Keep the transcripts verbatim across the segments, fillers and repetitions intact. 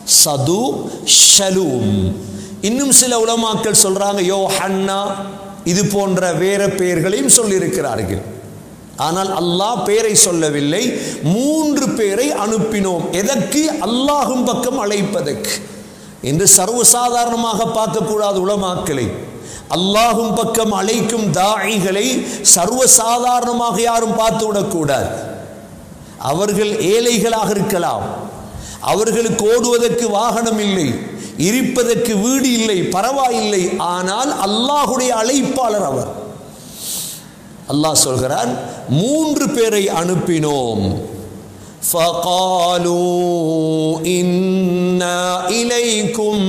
சதுக், Shalom. இன்னும் சில உலமாக்கள் சொல்றாங்க யோஹன்னா, இது போன்ற வேற பெயர்களையும் சொல்லியிருக்கிறார்கள். ஆனால் அல்லாஹ் பெயரை சொல்லவில்லை. மூன்று பேரை அனுப்பினோம். எதற்கு? அல்லாஹ்வின் பக்கம் அழைப்பதற்கு. என்று சர்வசாதாரணமாக பார்க்கக்கூடாது உலமாக்களை. அல்லாஹ்வின் பக்கம் அழைக்கும் தாயிகளை சர்வசாதாரணமாக யாரும் பார்த்து விடக்கூடாது. அவர்கள் ஏழைகளாக இருக்கலாம், அவர்களுக்கு ஓடுவதற்கு வாகனம் இல்லை, இருப்பதற்கு வீடு இல்லை, பரவாயில்லை. ஆனால் அல்லாஹுடைய அழைப்பாளர் அவர். அல்லாஹ் சொல்கிறான், மூன்று பேரை அனுப்பினோம். ஃபகாலூ இன்னா இலைக்கும்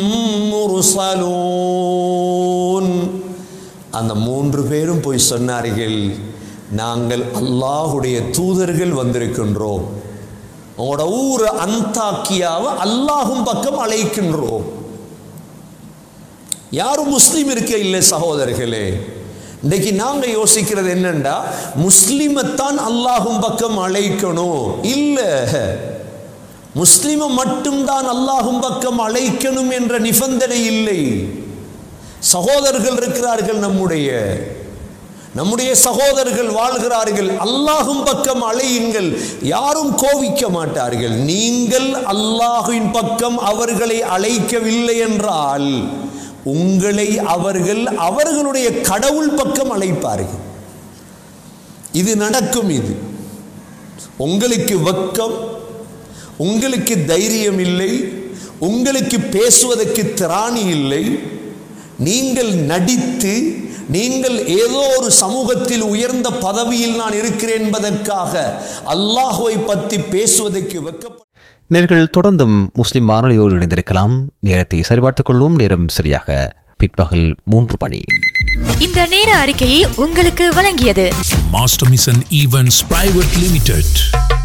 முர்ஸலூன். அந்த மூன்று பேரும் போய் சொன்னார்கள், நாங்கள் அல்லாஹுடைய தூதர்கள் வந்திருக்கின்றோம். உங்களோட ஊர் அந்தாக்கியாவை அல்லாஹும் பக்கம் அழைக்கின்றோம். யாரும் முஸ்லீம் இருக்க இல்லை சகோதரர்களே. இன்றைக்கு நாங்க யோசிக்கிறது என்னண்டா, முஸ்லிமைத்தான் அல்லாஹும் பக்கம் அழைக்கணும். இல்ல, முஸ்லிமை மட்டும்தான் அல்லாஹும் பக்கம் அழைக்கணும் என்ற நிபந்தனை இல்லை. சகோதரர்கள் இருக்கிறார்கள், நம்முடைய நம்முடைய சகோதரர்கள் வாழ்கிறார்கள். அல்லாஹும் பக்கம் அழையுங்கள், யாரும் கோவிக்க மாட்டார்கள். நீங்கள் அல்லாஹுவின் பக்கம் அவர்களை அழைக்கவில்லை என்றால் உங்களை அவர்கள் அவர்களுடைய கடவுள் பக்கம் அழைப்பார்கள். இது நடக்கும். இது உங்களுக்கு வெட்கம், உங்களுக்கு தைரியம் இல்லை, உங்களுக்கு பேசுவதற்கு திராணி இல்லை. நீங்கள் நடித்து, நீங்கள் ஏதோ ஒரு சமூகத்தில் உயர்ந்த பதவியில் நான் இருக்கிறேன் என்பதற்காக அல்லாஹுவை பற்றி பேசுவதற்கு வெட்கப்பட்ட நேர்கள் தொடர்ந்தும் முஸ்லிம் வானொலியோடு இணைந்திருக்கலாம். நேரத்தை சரிபார்த்துக் கொள்வோம். நேரம் சரியாக பிற்பகல் மூன்று மணி. இந்த நேர அறிக்கையை உங்களுக்கு வழங்கியது master mission events private limited.